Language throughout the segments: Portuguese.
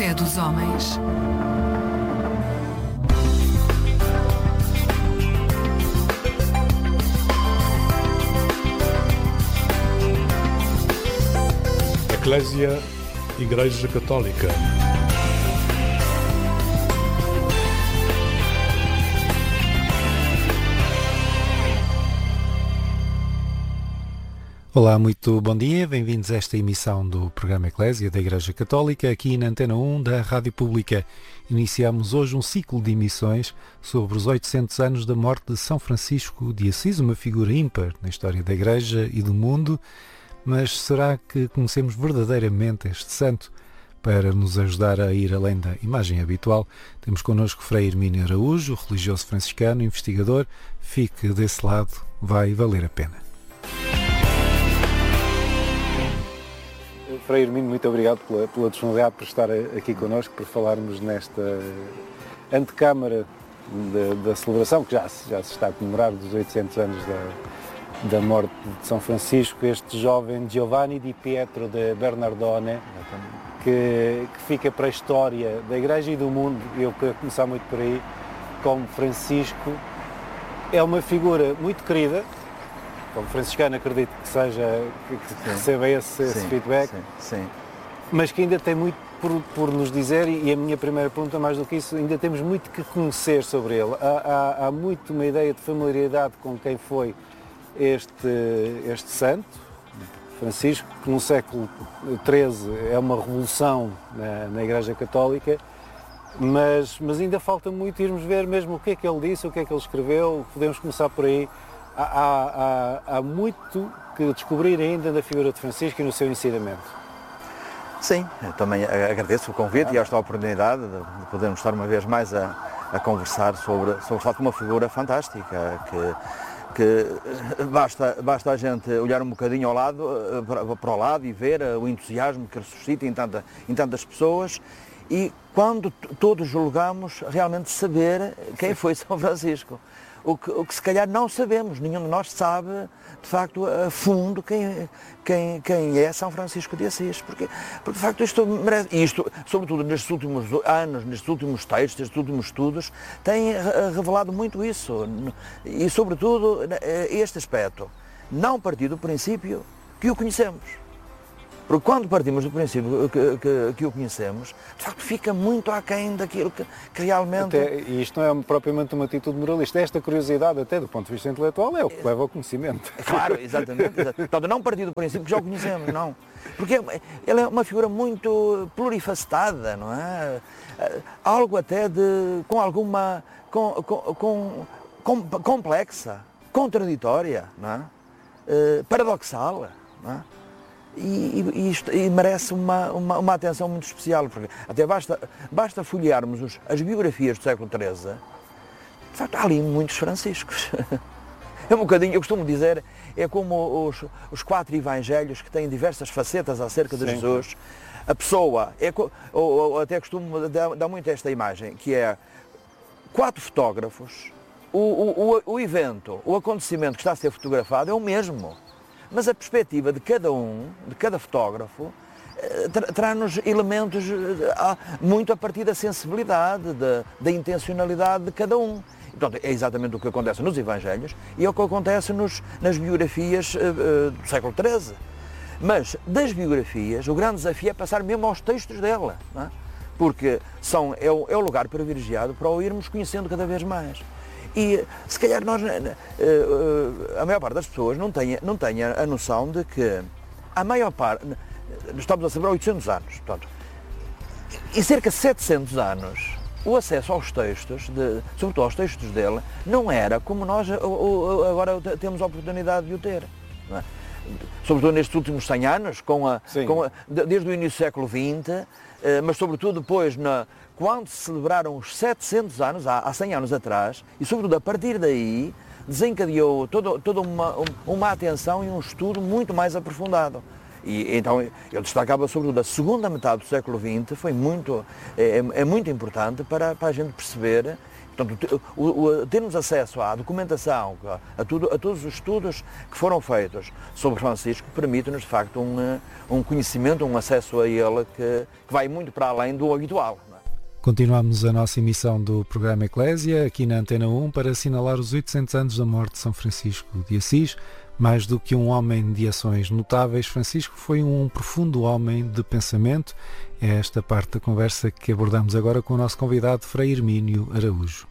fé dos homens. Eclésia, Igreja Católica. Olá, muito bom dia, bem-vindos a esta emissão do programa Eclésia da Igreja Católica, aqui na Antena 1 da Rádio Pública. Iniciamos hoje um ciclo de emissões sobre os 800 anos da morte de São Francisco de Assis, uma figura ímpar na história da Igreja e do mundo. Mas será que conhecemos verdadeiramente este santo? Para nos ajudar a ir além da imagem habitual, temos connosco Frei Hermínio Araújo, religioso franciscano, investigador. Fique desse lado, vai valer a pena. Frei Hermínio, muito obrigado pela disponibilidade por estar aqui connosco, por falarmos nesta antecâmara da celebração, que já se está a comemorar dos 800 anos da morte de São Francisco, este jovem Giovanni di Pietro de Bernardone, que fica para a história da Igreja e do mundo. Eu quero começar muito por aí. Como Francisco, é uma figura muito querida. Como franciscano, acredito que receba esse feedback, sim. Mas que ainda tem muito por nos dizer, e a minha primeira pergunta, mais do que isso, ainda temos muito que conhecer sobre ele. Há muito uma ideia de familiaridade com quem foi este santo, Francisco, que no século XIII é uma revolução na Igreja Católica, mas ainda falta muito irmos ver mesmo o que é que ele disse, o que é que ele escreveu. Podemos começar por aí. Há muito que descobrir ainda da figura de Francisco e no seu ensinamento. Sim, eu também agradeço o convite e esta oportunidade de podermos estar uma vez mais a conversar sobre de facto uma figura fantástica, que basta a gente olhar um bocadinho ao lado, para o lado e ver o entusiasmo que ele suscita em tantas pessoas, e quando todos julgamos realmente saber quem foi São Francisco. O que se calhar não sabemos, nenhum de nós sabe de facto a fundo quem é São Francisco de Assis, porque de facto isto, sobretudo nestes últimos anos, nestes últimos textos, nestes últimos estudos, tem revelado muito isso, e sobretudo este aspecto, não partir do princípio que o conhecemos. Porque quando partimos do princípio que o conhecemos, de facto fica muito aquém daquilo que realmente... E isto não é propriamente uma atitude moralista, esta curiosidade até do ponto de vista intelectual é o que leva ao conhecimento. Claro, exatamente. Portanto, não partir do princípio que já o conhecemos, não. Porque ele é uma figura muito plurifacetada, não é? Algo até com alguma... complexa, contraditória, não é? Paradoxal, não é? E merece uma atenção muito especial, porque até basta folhearmos as biografias do século XIII, de facto há ali muitos Franciscos. É um bocadinho, eu costumo dizer, é como os 4 evangelhos que têm diversas facetas acerca de Jesus. A pessoa, ou até costumo dar muito esta imagem, que é 4 fotógrafos, o evento, o acontecimento que está a ser fotografado é o mesmo. Mas a perspectiva de cada fotógrafo, traz-nos elementos muito a partir da sensibilidade, da intencionalidade de cada um. Portanto, é exatamente o que acontece nos Evangelhos e é o que acontece nas biografias do século XIII. Mas das biografias, o grande desafio é passar mesmo aos textos dela, não é? Porque é o lugar privilegiado para o irmos conhecendo cada vez mais. E se calhar a maior parte das pessoas não tem a noção de que a maior parte, estamos a celebrar 800 anos, portanto, em cerca de 700 anos, o acesso aos textos, sobretudo aos textos dele, não era como nós agora temos a oportunidade de o ter. Não é? Sobretudo nestes últimos 100 anos, desde o início do século XX, mas sobretudo depois quando se celebraram os 700 anos, há 100 anos atrás, e sobretudo a partir daí, desencadeou toda uma atenção e um estudo muito mais aprofundado. E então eu destacava sobretudo a segunda metade do século XX, é muito importante para a gente perceber, Portanto, termos acesso à documentação, a todos os estudos que foram feitos sobre Francisco, permite-nos, de facto, um conhecimento, um acesso a ele que vai muito para além do habitual. Continuamos a nossa emissão do programa Eclésia, aqui na Antena 1, para assinalar os 800 anos da morte de São Francisco de Assis. Mais do que um homem de ações notáveis, Francisco foi um profundo homem de pensamento. É esta parte da conversa que abordamos agora com o nosso convidado, Frei Hermínio Araújo.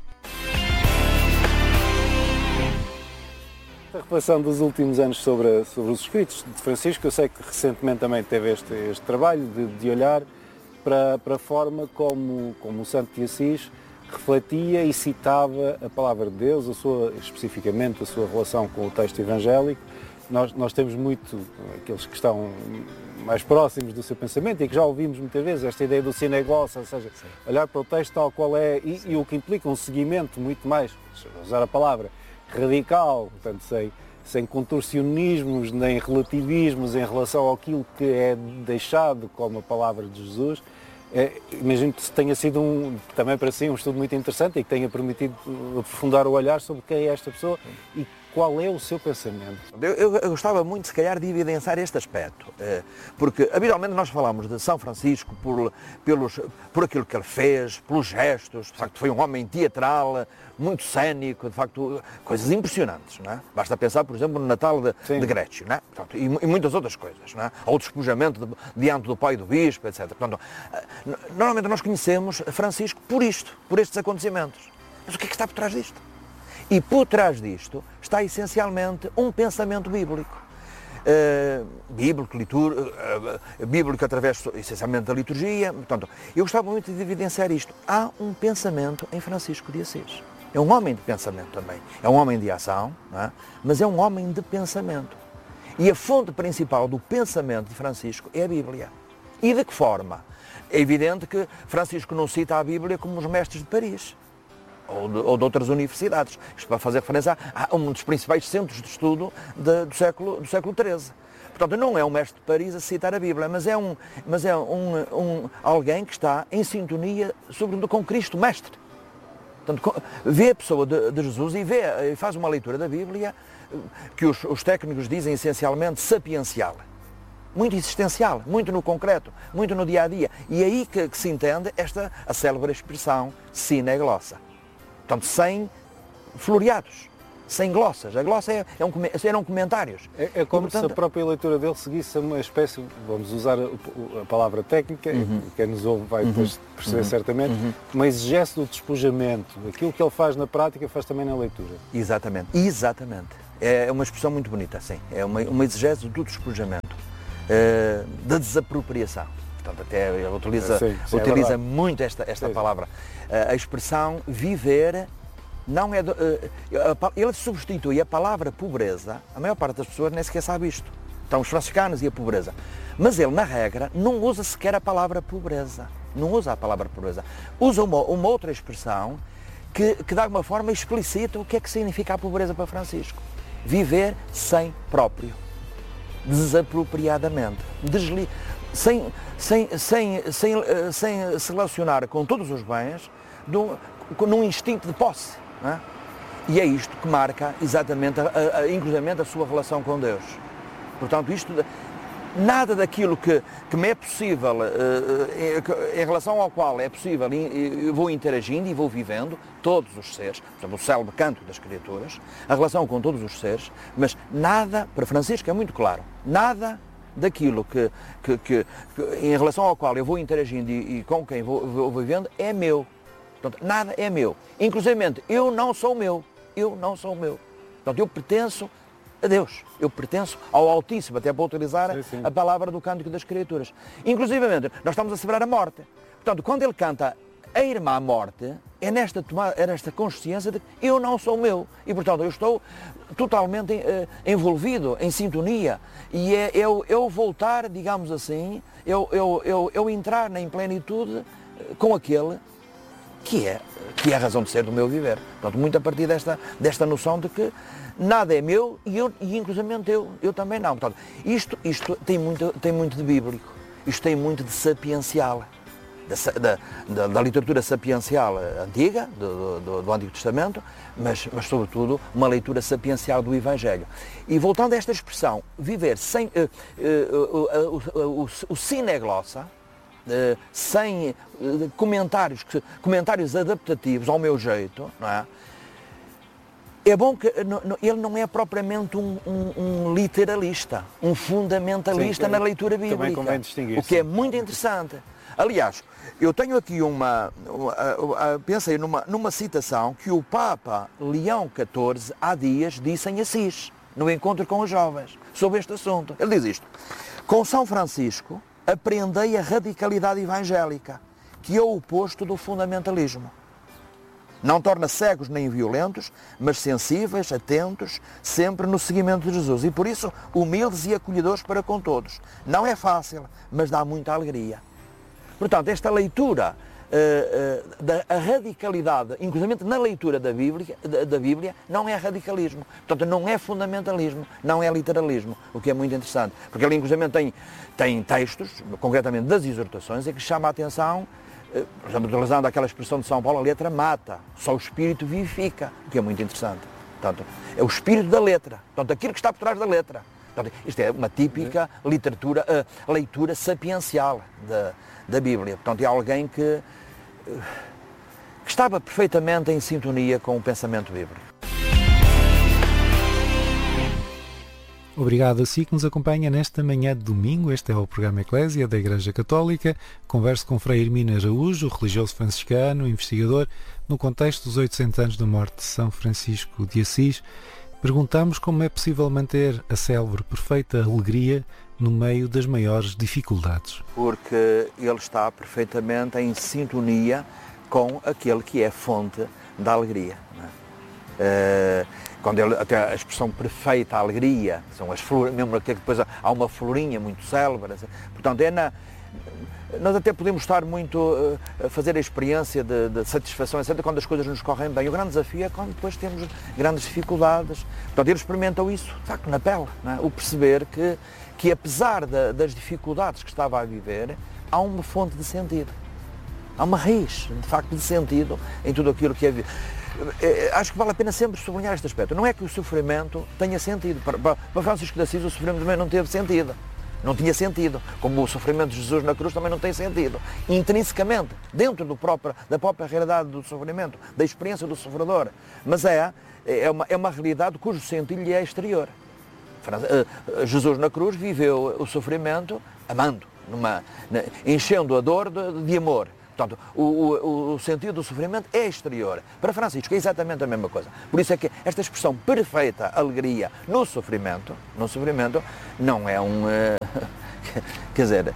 A reflexão dos últimos anos sobre os escritos de Francisco, eu sei que recentemente também teve este trabalho de olhar para a forma como o Santo de Assis refletia e citava a palavra de Deus, especificamente a sua relação com o texto evangélico. Nós temos muito, aqueles que estão mais próximos do seu pensamento e que já ouvimos muitas vezes, esta ideia do sineglossa, ou seja, olhar para o texto tal qual é e o que implica um seguimento muito mais, usar a palavra, radical, portanto, sem contorcionismos nem relativismos em relação àquilo que é deixado como a palavra de Jesus. Imagino que tenha sido também para si um estudo muito interessante e que tenha permitido aprofundar o olhar sobre quem é esta pessoa e qual é o seu pensamento. Eu gostava muito, se calhar, de evidenciar este aspecto, porque habitualmente nós falamos de São Francisco por aquilo que ele fez, pelos gestos, de facto foi um homem teatral, muito cénico, de facto, coisas impressionantes, não é? Basta pensar, por exemplo, no Natal de Grécio, não é? Portanto, e muitas outras coisas, não é? Ou o despojamento diante do pai do bispo, etc. Portanto, normalmente nós conhecemos Francisco por estes acontecimentos. Mas o que é que está por trás disto? E por trás disto está essencialmente um pensamento bíblico. Bíblico através essencialmente da liturgia. Portanto, eu gostava muito de evidenciar isto. Há um pensamento em Francisco de Assis. É um homem de pensamento também. É um homem de ação, não é? Mas é um homem de pensamento. E a fonte principal do pensamento de Francisco é a Bíblia. E de que forma? É evidente que Francisco não cita a Bíblia como os mestres de Paris. Ou de outras universidades. Isto para fazer referência a um dos principais centros de estudo do século XIII. Portanto, não é um mestre de Paris a citar a Bíblia, mas é alguém que está em sintonia, sobretudo, com Cristo Mestre. Portanto, vê a pessoa de Jesus e faz uma leitura da Bíblia que os técnicos dizem essencialmente sapiencial. Muito existencial, muito no concreto, muito no dia-a-dia. E é aí que se entende a célebre expressão sineglossa. Portanto, sem floreados, sem glossas. A glossa eram comentários. É como, portanto, se a própria leitura dele seguisse uma espécie, vamos usar a palavra técnica, quem nos ouve vai depois perceber certamente, uma exegese do despojamento. Aquilo que ele faz na prática faz também na leitura. Exatamente. É uma expressão muito bonita, sim. É uma exegese do despojamento, da desapropriação. Portanto, até ele utiliza muito esta palavra. A expressão viver não é... ele substitui a palavra pobreza, a maior parte das pessoas nem sequer sabe isto. Estão os franciscanos e a pobreza. Mas ele, na regra, não usa sequer a palavra pobreza. Não usa a palavra pobreza. Usa uma outra expressão que de alguma forma explicita o que é que significa a pobreza para Francisco. Viver sem próprio. Desapropriadamente. Sem se relacionar com todos os bens num instinto de posse. Não é? E é isto que marca exatamente, inclusivamente, a sua relação com Deus. Portanto, nada daquilo que me é possível, em relação ao qual é possível, eu vou interagindo e vou vivendo, todos os seres, portanto, o célebre canto das Escrituras, a relação com todos os seres, mas nada, para Francisco é muito claro, nada daquilo que em relação ao qual eu vou interagindo e com quem vou vivendo é meu. Portanto, nada é meu. Inclusivamente, eu não sou meu. Portanto, eu pertenço a Deus. Eu pertenço ao Altíssimo, até para utilizar a palavra do Cântico das Escrituras. Inclusivamente, nós estamos a celebrar a morte. Portanto, quando ele canta a irmã morte, é nesta consciência de que eu não sou meu. E, portanto, eu estou totalmente envolvido, em sintonia. E eu voltar, digamos assim, eu entrar na plenitude com aquele que é a razão de ser do meu viver. Portanto, muito a partir desta noção de que nada é meu e inclusivamente eu também não. Portanto, isto tem muito de bíblico. Isto tem muito de sapiencial. da literatura sapiencial antiga, do Antigo Testamento, mas sobretudo uma leitura sapiencial do Evangelho. E voltando a esta expressão, viver sem o sine glossa, sem comentários adaptativos ao meu jeito, não é? É bom que ele não é propriamente um literalista, um fundamentalista na leitura bíblica, também convém distinguir, o que é muito interessante. Aliás, eu tenho aqui pensei numa citação que o Papa Leão XIV há dias disse em Assis, no encontro com os jovens, sobre este assunto. Ele diz isto: com São Francisco aprendei a radicalidade evangélica, que é o oposto do fundamentalismo. Não torna cegos nem violentos, mas sensíveis, atentos, sempre no seguimento de Jesus. E por isso, humildes e acolhedores para com todos. Não é fácil, mas dá muita alegria. Portanto, esta leitura da radicalidade, inclusive na leitura da Bíblia, não é radicalismo. Portanto, não é fundamentalismo, não é literalismo, o que é muito interessante. Porque ele, inclusive, tem textos, concretamente das exortações, em que chama a atenção, por exemplo, utilizando aquela expressão de São Paulo, a letra mata, só o espírito vivifica, o que é muito interessante. Portanto, é o espírito da letra, portanto, aquilo que está por trás da letra. Portanto, isto é uma típica leitura sapiencial da Bíblia. Portanto, é alguém que estava perfeitamente em sintonia com o pensamento bíblico. Obrigado a si que nos acompanha nesta manhã de domingo. Este é o programa Eclésia da Igreja Católica. Converso com Frei Hermínio Araújo, religioso franciscano, investigador, no contexto dos 800 anos da morte de São Francisco de Assis. Perguntamos como é possível manter a célebre perfeita alegria no meio das maiores dificuldades. Porque ele está perfeitamente em sintonia com aquele que é fonte da alegria. Não é? Quando ele, até a expressão perfeita alegria, são as flores, mesmo que depois há uma florinha muito célebre, portanto nós até podemos estar muito a fazer a experiência de satisfação, etc., quando as coisas nos correm bem. O grande desafio é quando depois temos grandes dificuldades. Portanto, eles experimentam isso, de facto, na pele, não é? O perceber que apesar das dificuldades que estava a viver, há uma fonte de sentido, há uma raiz, de facto, de sentido em tudo aquilo que é vivido. Acho que vale a pena sempre sublinhar este aspecto. Não é que o sofrimento tenha sentido. Para Francisco de Assis o sofrimento também não teve sentido. Não tinha sentido. Como o sofrimento de Jesus na cruz também não tem sentido. Intrinsecamente, dentro da própria realidade do sofrimento, da experiência do sofredor. Mas é uma realidade cujo sentido lhe é exterior. Jesus na cruz viveu o sofrimento amando, enchendo a dor de amor. Portanto, o sentido do sofrimento é exterior. Para Francisco é exatamente a mesma coisa. Por isso é que esta expressão perfeita alegria no sofrimento não é quer dizer,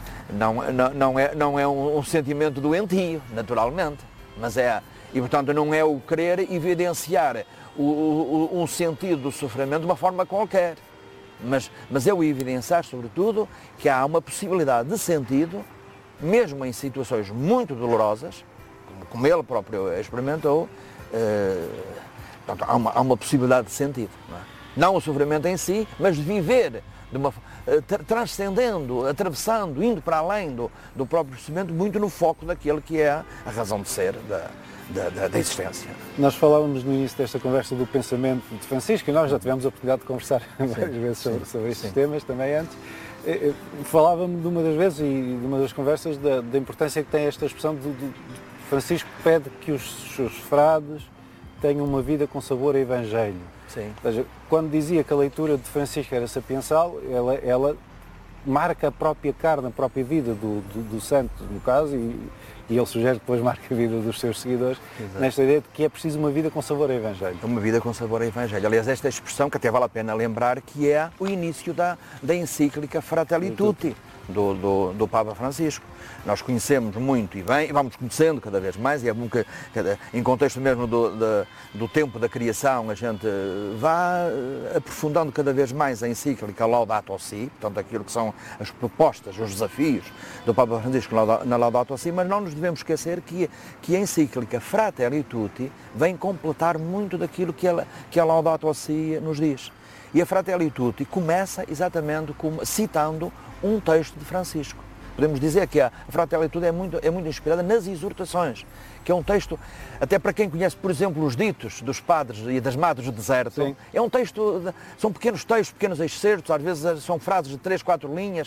não é um sentimento doentio, naturalmente, mas e portanto não é o querer evidenciar um sentido do sofrimento de uma forma qualquer, mas é o evidenciar, sobretudo, que há uma possibilidade de sentido mesmo em situações muito dolorosas, como ele próprio experimentou, portanto, há uma possibilidade de sentido. Não o sofrimento em si, mas de viver, transcendendo, atravessando, indo para além do próprio sofrimento, muito no foco daquele que é a razão de ser da existência. Nós falávamos no início desta conversa do pensamento de Francisco, e nós já tivemos a oportunidade de conversar várias vezes sobre estes temas também antes. Falava-me de uma das vezes e de uma das conversas da importância que tem esta expressão de Francisco pede que os seus frades tenham uma vida com sabor a Evangelho. Sim. Ou seja, quando dizia que a leitura de Francisco era sapiensal, ela marca a própria carne, a própria vida do santo, no caso, e ele sugere que depois marca a vida dos seus seguidores. Exato. Nesta ideia de que é preciso uma vida com sabor a Evangelho. Uma vida com sabor a Evangelho. Aliás, esta expressão, que até vale a pena lembrar, que é o início da encíclica Fratelli Tutti, do Papa Francisco. Nós conhecemos muito e bem, e vamos conhecendo cada vez mais, e é bom que, em contexto mesmo do tempo da criação, a gente vá aprofundando cada vez mais a encíclica Laudato Si, portanto, aquilo que são as propostas, os desafios do Papa Francisco na Laudato Si, mas não nos devemos esquecer que a encíclica Fratelli Tutti vem completar muito daquilo que a Laudato Si nos diz. E a Fratelli Tutti começa exatamente citando um texto de Francisco. Podemos dizer que a Fratelli Tutti é muito inspirada nas exortações, que é um texto, até para quem conhece, por exemplo, os ditos dos padres e das madres do deserto, Sim. é um texto, são pequenos textos, pequenos excertos, às vezes são frases de 3, 4 linhas,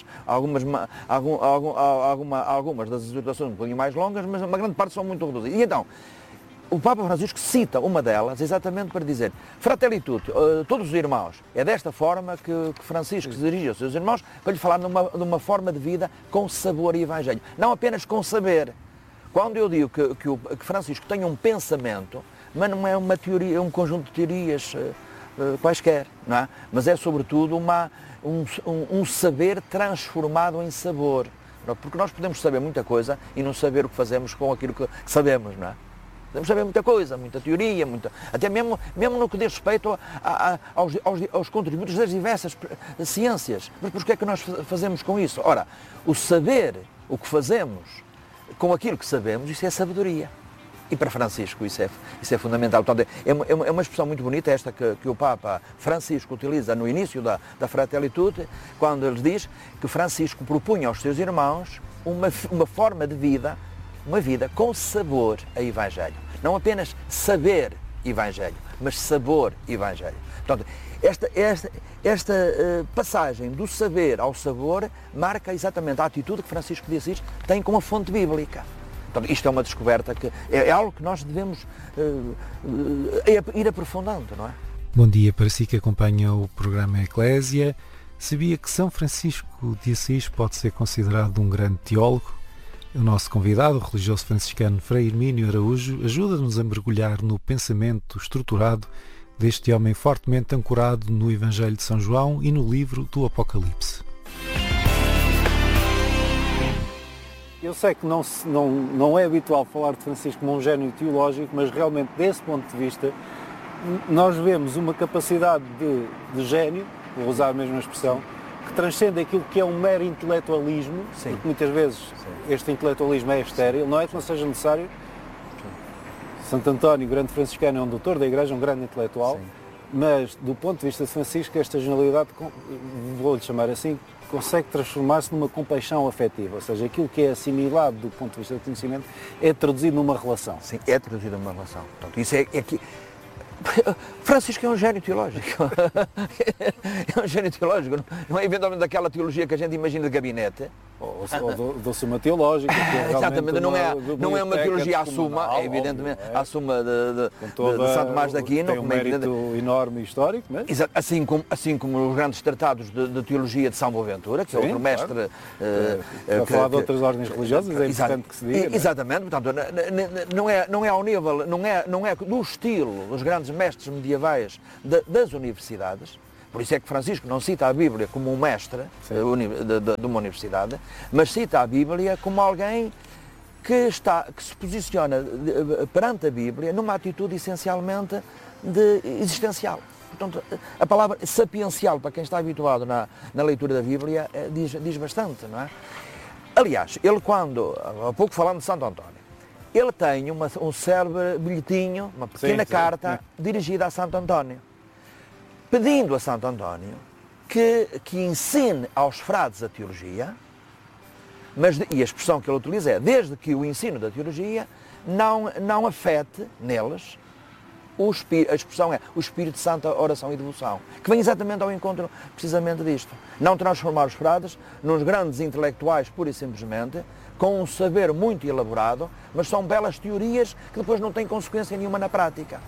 algumas das exortações um pouquinho mais longas, mas uma grande parte são muito reduzidas. E então, o Papa Francisco cita uma delas exatamente para dizer: Fratelli Tutti, todos os irmãos. É desta forma que Francisco se dirige aos seus irmãos para lhe falar de uma forma de vida com sabor e evangelho. Não apenas com saber. Quando eu digo que Francisco tem um pensamento, mas não é uma teoria, é um conjunto de teorias quaisquer, não é? Mas é sobretudo um saber transformado em sabor. Porque nós podemos saber muita coisa e não saber o que fazemos com aquilo que sabemos, não é? Podemos saber muita coisa, muita teoria, até mesmo no que diz respeito aos contributos das diversas ciências. Mas por que é que nós fazemos com isso? Ora, o saber o que fazemos com aquilo que sabemos, isso é sabedoria. E para Francisco isso é fundamental. Portanto, é uma expressão muito bonita esta que o Papa Francisco utiliza no início da Fratelli Tutti, quando ele diz que Francisco propunha aos seus irmãos uma forma de vida, uma vida com sabor a Evangelho. Não apenas saber Evangelho, mas sabor Evangelho. Portanto, esta passagem do saber ao sabor marca exatamente a atitude que Francisco de Assis tem com a fonte bíblica. Portanto, isto é uma descoberta que é algo que nós devemos ir aprofundando, não é? Bom dia para si que acompanha o programa Eclésia. Sabia que São Francisco de Assis pode ser considerado um grande teólogo? O nosso convidado, o religioso franciscano Frei Hermínio Araújo, ajuda-nos a mergulhar no pensamento estruturado deste homem fortemente ancorado no Evangelho de São João e no livro do Apocalipse. Eu sei que não é habitual falar de Francisco como um gênio teológico, mas realmente, desse ponto de vista, nós vemos uma capacidade de gênio, vou usar a mesma expressão, que transcende aquilo que é um mero intelectualismo, Sim. porque muitas vezes este intelectualismo é estéril, não é que não seja necessário. Santo António, grande franciscano, é um doutor da Igreja, um grande intelectual, Sim. mas do ponto de vista de Francisco, esta genialidade, vou-lhe chamar assim, consegue transformar-se numa compaixão afetiva, ou seja, aquilo que é assimilado do ponto de vista do conhecimento é traduzido numa relação. Sim, é traduzido numa relação. Portanto, isso é que Francisco é um gênio teológico. É um gênio teológico. Não é eventualmente daquela teologia que a gente imagina de gabinete. Ou da Suma Teológica, que é exatamente, não é uma teologia à suma, é evidentemente à suma de Santo Tomás de Aquino. Tem um mérito enorme e histórico, mas... Assim como os grandes tratados de teologia de São Boaventura, que é outro mestre... Claro. Para falar de outras ordens religiosas, é importante que se diga. Exatamente, portanto, não é ao nível, não é do estilo dos grandes mestres medievais das universidades. Por isso é que Francisco não cita a Bíblia como um mestre de uma universidade, mas cita a Bíblia como alguém que se posiciona perante a Bíblia numa atitude essencialmente existencial. Portanto, a palavra sapiencial, para quem está habituado na leitura da Bíblia, diz bastante, não é? Aliás, ele há pouco falando de Santo António, ele tem um célebre bilhetinho, uma pequena carta dirigida a Santo António, pedindo a Santo António que ensine aos frades a teologia, e a expressão que ele utiliza é, desde que o ensino da teologia não afete neles, a expressão é o Espírito Santo, a oração e devoção, que vem exatamente ao encontro precisamente disto. Não transformar os frades nos grandes intelectuais, pura e simplesmente, com um saber muito elaborado, mas são belas teorias que depois não têm consequência nenhuma na prática.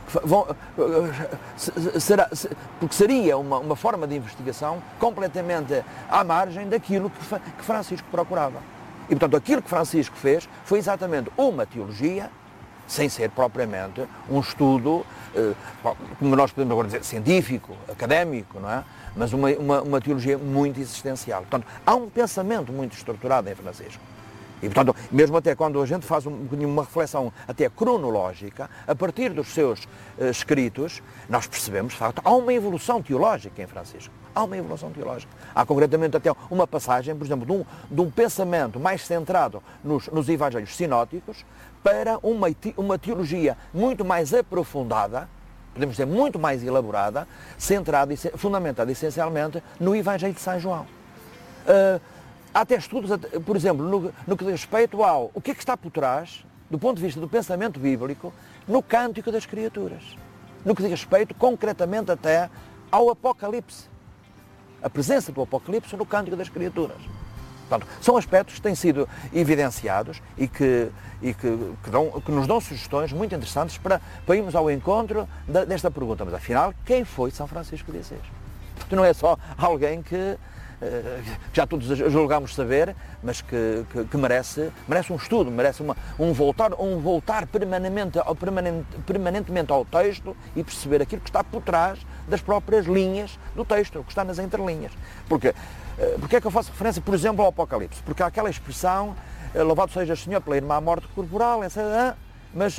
Porque seria uma forma de investigação completamente à margem daquilo que Francisco procurava. E, portanto, aquilo que Francisco fez foi exatamente uma teologia, sem ser propriamente um estudo, como nós podemos agora dizer, científico, académico, não é? Mas uma teologia muito existencial. Portanto, há um pensamento muito estruturado em Francisco. E, portanto, mesmo até quando a gente faz uma reflexão até cronológica, a partir dos seus escritos, nós percebemos, de facto, há uma evolução teológica em Francisco. Há uma evolução teológica. Há concretamente até uma passagem, por exemplo, de um pensamento mais centrado nos evangelhos sinóticos para uma teologia muito mais aprofundada, podemos dizer muito mais elaborada, centrada e fundamentada essencialmente no Evangelho de São João. há até estudos, por exemplo, no que diz respeito ao o que é que está por trás, do ponto de vista do pensamento bíblico, no Cântico das Criaturas. No que diz respeito, concretamente, até ao Apocalipse. A presença do Apocalipse no Cântico das Criaturas. Portanto, são aspectos que têm sido evidenciados e que nos dão sugestões muito interessantes para irmos ao encontro desta pergunta. Mas, afinal, quem foi São Francisco de Assis? Portanto, não é só alguém que já todos julgamos saber, mas que merece um estudo, merece um voltar permanentemente ao texto e perceber aquilo que está por trás das próprias linhas do texto, o que está nas entrelinhas. Porque é que eu faço referência, por exemplo, ao Apocalipse? Porque há aquela expressão, louvado seja o Senhor pela irmã morte corporal, etc., mas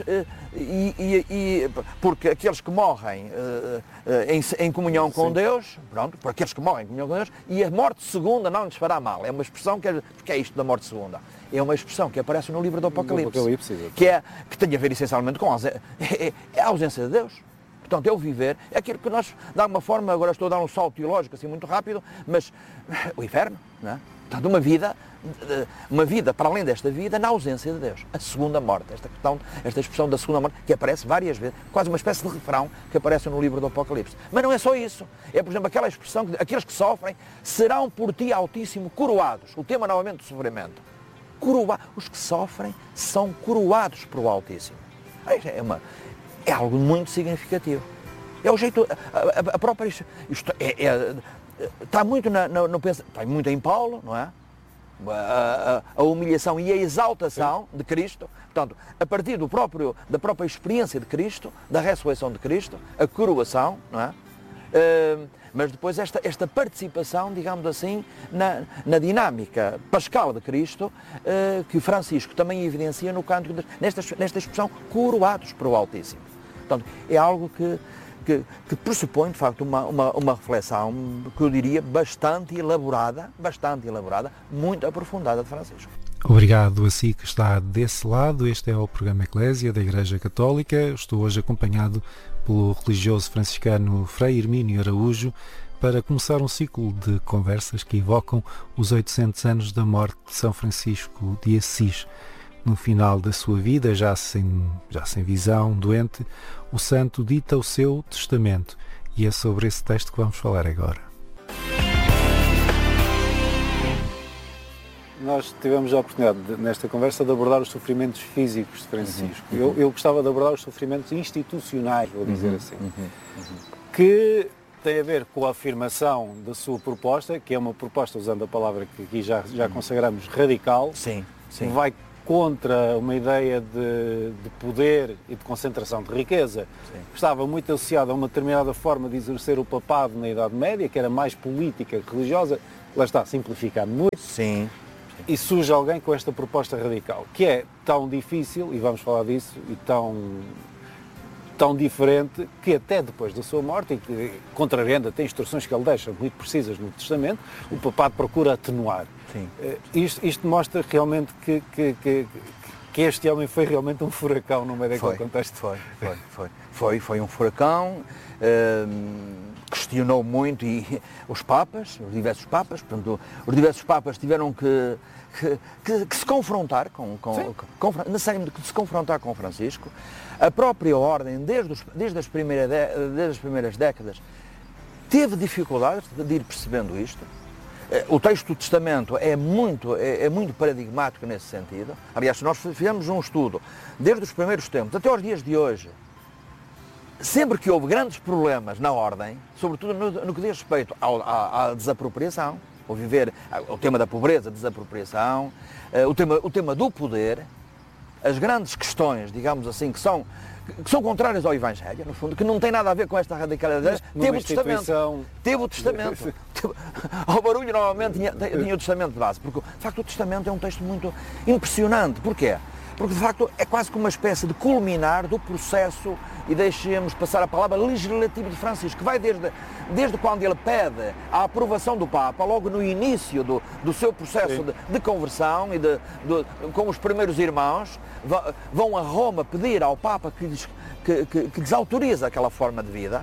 porque aqueles que morrem em comunhão com Deus, pronto, por aqueles que morrem em comunhão com Deus, e a morte segunda não lhes fará mal. É uma expressão porque é isto da morte segunda? É uma expressão que aparece no livro do Apocalipse, que tem a ver essencialmente com a ausência de Deus. Portanto, eu viver, é aquilo que nós, de alguma forma, agora estou a dar um salto teológico assim muito rápido, mas o inferno, não é? Portanto, uma vida para além desta vida na ausência de Deus. A segunda morte, esta expressão da segunda morte, que aparece várias vezes, quase uma espécie de refrão que aparece no livro do Apocalipse. Mas não é só isso. É, por exemplo, aquela expressão que aqueles que sofrem serão por ti, Altíssimo, coroados. O tema novamente do sofrimento. Os que sofrem são coroados por o Altíssimo. É algo muito significativo. É o jeito, a própria... Está muito está muito em Paulo, não é? A humilhação e a exaltação de Cristo. Portanto, a partir da própria experiência de Cristo, da ressurreição de Cristo, a coroação, não é? Mas depois esta participação, digamos assim, na dinâmica pascal de Cristo, que Francisco também evidencia no Cântico, nesta expressão, coroados para o Altíssimo. Portanto, é algo que pressupõe, de facto, uma reflexão, que eu diria, bastante elaborada, muito aprofundada de Francisco. Obrigado a si que está desse lado. Este é o programa Eclésia da Igreja Católica. Estou hoje acompanhado pelo religioso franciscano Frei Hermínio Araújo para começar um ciclo de conversas que evocam os 800 anos da morte de São Francisco de Assis. No final da sua vida, já sem visão, doente, o santo dita o seu testamento, e é sobre esse texto que vamos falar agora. Nós tivemos a oportunidade, nesta conversa, de abordar os sofrimentos físicos de Francisco. Eu gostava de abordar os sofrimentos institucionais, vou dizer assim, que tem a ver com a afirmação da sua proposta, que é uma proposta, usando a palavra que aqui já consagramos, radical. Sim. Vai contra uma ideia de poder e de concentração de riqueza. Sim. Estava muito associada a uma determinada forma de exercer o papado na Idade Média, que era mais política que religiosa. Lá está, simplificando muito. Sim. E surge alguém com esta proposta radical, que é tão difícil, e vamos falar disso, e tão diferente, que até depois da sua morte, e que, contrariando até instruções que ele deixa muito precisas no Testamento, o papado procura atenuar. Sim. Isto mostra realmente que este homem foi realmente um furacão no meio daquele contexto. Foi um furacão, questionou muito e os diversos papas, portanto, os diversos papas tiveram que se confrontar necessariamente que se confrontar com Francisco. A própria ordem, desde as primeiras décadas, teve dificuldades de ir percebendo isto. O texto do Testamento é muito paradigmático nesse sentido. Aliás, se nós fizermos um estudo desde os primeiros tempos até aos dias de hoje, sempre que houve grandes problemas na ordem, sobretudo no que diz respeito à desapropriação, o tema da pobreza, desapropriação, o tema do poder, as grandes questões, digamos assim, que são contrárias ao Evangelho, no fundo, que não tem nada a ver com esta radicalidade, teve o Testamento. Ao barulho, normalmente, tinha o Testamento de base, porque, de facto, o Testamento é um texto muito impressionante. Porquê? Porque, de facto, é quase como uma espécie de culminar do processo, e deixemos passar a palavra, legislativo de Francisco, que vai desde quando ele pede a aprovação do Papa, logo no início do seu processo de conversão, e com os primeiros irmãos, vão a Roma pedir ao Papa que lhes autoriza aquela forma de vida,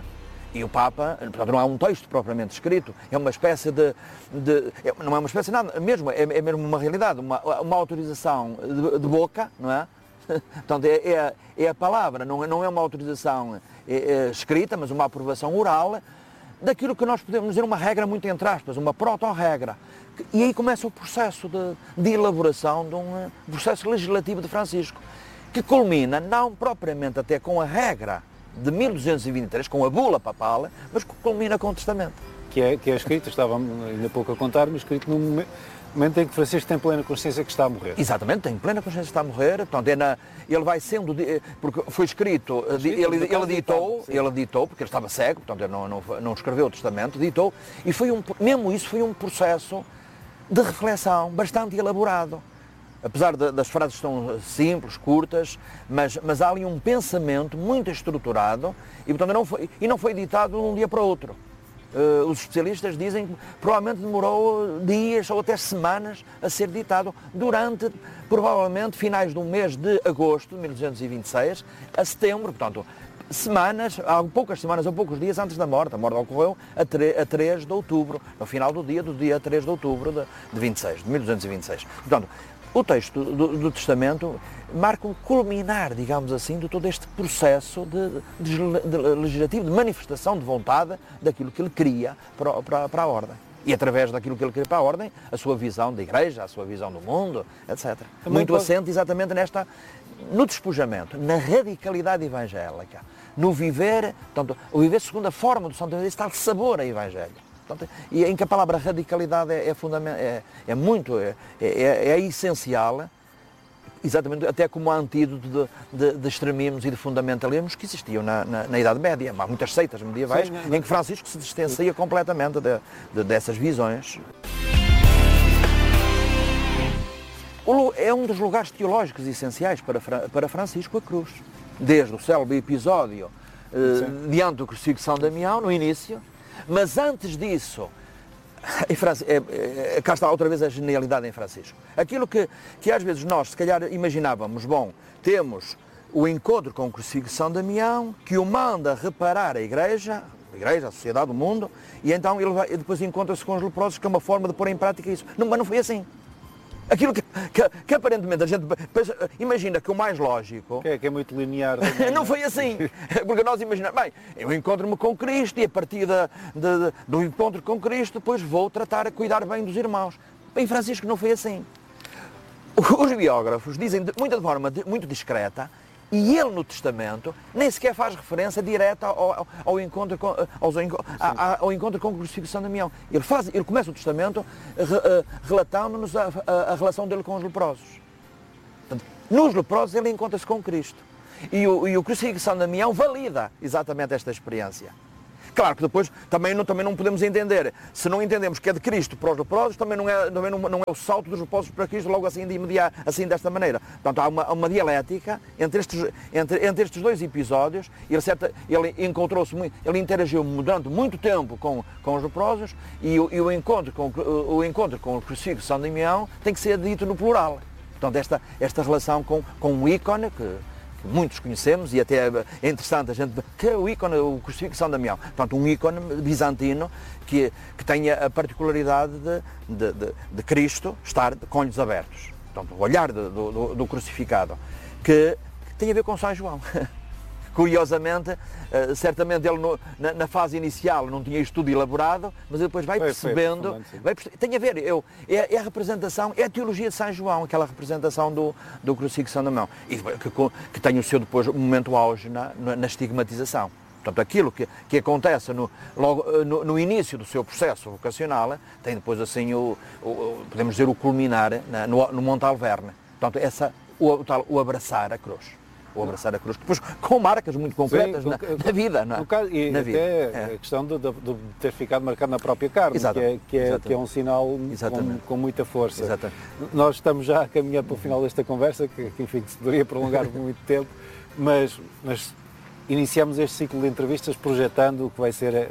E o Papa, portanto, não é um texto propriamente escrito, é uma espécie não é uma espécie de nada, é mesmo uma realidade, uma autorização de boca, não é? Portanto, é a palavra, não é uma autorização escrita, mas uma aprovação oral daquilo que nós podemos dizer uma regra muito entre aspas, uma proto-regra. E aí começa o processo de elaboração de um processo legislativo de Francisco, que culmina não propriamente até com a regra de 1223, com a bula papal, mas que culmina com o testamento. Que é escrito, estava ainda há pouco a contar-me, escrito no momento em que Francisco tem plena consciência que está a morrer. Exatamente, tem plena consciência que está a morrer, portanto, ele vai sendo, porque foi escrito, ele ditou, porque ele estava cego, portanto ele não escreveu o testamento, ditou, e mesmo isso foi um processo de reflexão bastante elaborado. Apesar das frases tão simples, curtas, mas há ali um pensamento muito estruturado e, portanto, não foi ditado de um dia para o outro. Os especialistas dizem que provavelmente demorou dias ou até semanas a ser ditado durante, provavelmente, finais do mês de agosto de 1226 a setembro, portanto, há poucas semanas ou poucos dias antes da morte. A morte ocorreu a 3 de outubro, no final do dia 3 de outubro de 1226. Portanto, o texto do testamento marca um culminar, digamos assim, de todo este processo de legislativo, de manifestação de vontade daquilo que ele queria para a ordem. E através daquilo que ele queria para a ordem, a sua visão da Igreja, a sua visão do mundo, etc. Muito assente exatamente no despojamento, na radicalidade evangélica, no viver, portanto, o viver segundo a forma do Santo Evangelho, esse tal sabor a Evangelho. E em que a palavra radicalidade é essencial, exatamente até como antídoto de extremismos e de fundamentalismos que existiam na Idade Média. Há muitas seitas medievais em que Francisco se distancia completamente dessas visões. É um dos lugares teológicos essenciais para Francisco a cruz. Desde o célebre episódio diante do crucifixo de São Damião, no início, mas antes disso, cá está outra vez a genialidade em Francisco. Aquilo que às vezes nós, se calhar, imaginávamos, temos o encontro com o crucifixo de São Damião, que o manda reparar a Igreja, a sociedade, o mundo, e então ele depois encontra-se com os leprosos, que é uma forma de pôr em prática isso. Mas não foi assim. Aquilo que aparentemente a gente imagina que o mais lógico... Que é muito linear. Não foi assim. Porque nós imaginamos, eu encontro-me com Cristo e a partir do encontro com Cristo depois vou cuidar bem dos irmãos. Em Francisco não foi assim. Os biógrafos dizem de forma muito discreta, e ele no testamento nem sequer faz referência direta ao encontro com o crucifixo de São Damião. Ele começa o testamento relatando-nos a relação dele com os leprosos. Portanto, nos leprosos ele encontra-se com Cristo. E o crucifixo de São Damião valida exatamente esta experiência. Claro que depois também não podemos entender, se não entendemos que é de Cristo para os leprosos, também não é o salto dos leprosos para Cristo logo assim de imediato, assim desta maneira. Portanto, há uma dialética entre estes dois episódios. Ele interagiu durante muito tempo com os leprosos e o encontro com o crucifixo de São Damião tem que ser dito no plural. Portanto, esta relação com um ícone que muitos conhecemos, e até é interessante a gente que é o crucifixo de São Damião. Portanto, um ícone bizantino que tem a particularidade de Cristo estar com olhos abertos. Portanto, o olhar do crucificado, que tem a ver com São João. Curiosamente, certamente ele na fase inicial não tinha isto tudo elaborado, mas ele depois vai percebendo, tem a ver, é a representação, é a teologia de São João, aquela representação do crucifixo de São Damião, e que tem o seu depois momento auge na estigmatização. Portanto, aquilo que acontece logo no início do seu processo vocacional, tem depois assim, podemos dizer, o culminar no Monte Alverne. Portanto, o abraçar a cruz. O abraçar a cruz, depois com marcas muito concretas na vida. Não é? E na até vida. A questão de ter ficado marcado na própria carne, que é um sinal com muita força. Exatamente. Nós estamos já a caminhar para o final desta conversa, que enfim, se poderia prolongar por muito tempo, mas iniciamos este ciclo de entrevistas projetando o que vai ser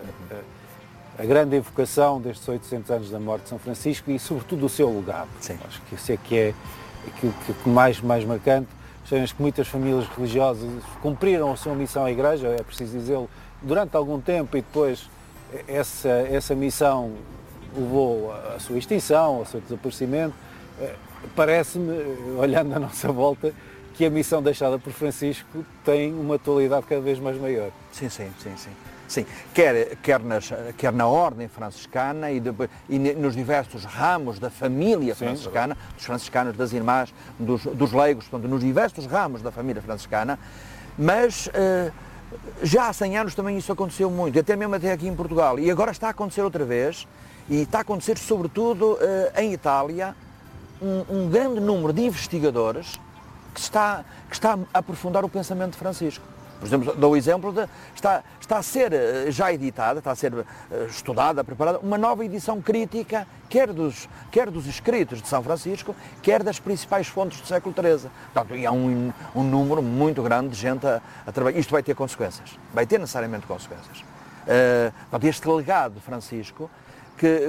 a grande evocação destes 800 anos da morte de São Francisco e sobretudo o seu legado. Sim. Acho que isso é que é aquilo que mais marcante. Sabemos que muitas famílias religiosas cumpriram a sua missão à Igreja, é preciso dizê-lo, durante algum tempo e depois essa missão levou à sua extinção, ao seu desaparecimento. Parece-me, olhando à nossa volta, que a missão deixada por Francisco tem uma atualidade cada vez mais maior. Sim. Sim, quer na ordem franciscana e nos diversos ramos da família franciscana, dos franciscanos, das irmãs, dos leigos, portanto, nos diversos ramos da família franciscana, mas já há 100 anos também isso aconteceu muito, até aqui em Portugal, e agora está a acontecer outra vez, e está a acontecer sobretudo em Itália, um grande número de investigadores que está a aprofundar o pensamento de Francisco. Por exemplo, dou o exemplo está a ser já editada, está a ser estudada, preparada, uma nova edição crítica, quer dos escritos de São Francisco, quer das principais fontes do século XIII. Portanto, e há um número muito grande de gente a trabalhar. Isto vai ter consequências, vai ter necessariamente consequências. Portanto, este legado de Francisco, que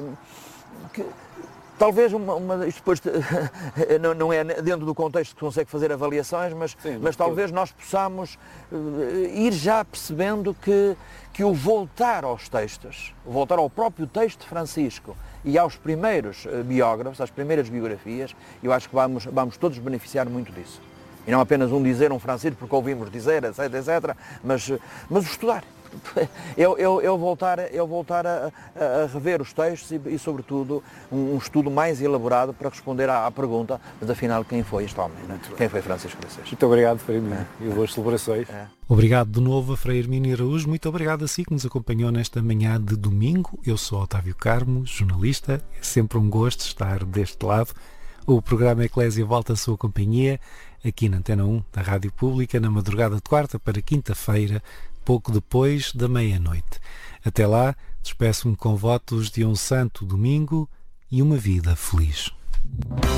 talvez isto depois não é dentro do contexto que consegue fazer avaliações, mas talvez nós possamos ir já percebendo que o voltar aos textos, o voltar ao próprio texto de Francisco e aos primeiros biógrafos, às primeiras biografias, eu acho que vamos todos beneficiar muito disso. E não apenas dizer Francisco porque ouvimos dizer, etc., mas o estudar. Eu voltar a rever os textos e sobretudo, um estudo mais elaborado para responder à pergunta, mas afinal, quem foi este homem? Né? Quem foi Francisco de Assis? Muito obrigado, Frei Hermínio, e boas celebrações. Obrigado de novo a Frei Hermínio Araújo, muito obrigado a si que nos acompanhou nesta manhã de domingo. Eu sou Otávio Carmo, jornalista, é sempre um gosto estar deste lado. O programa Eclésia volta à sua companhia aqui na Antena 1 da Rádio Pública na madrugada de quarta para quinta-feira, pouco depois da meia-noite. Até lá, despeço-me com votos de um santo domingo e uma vida feliz.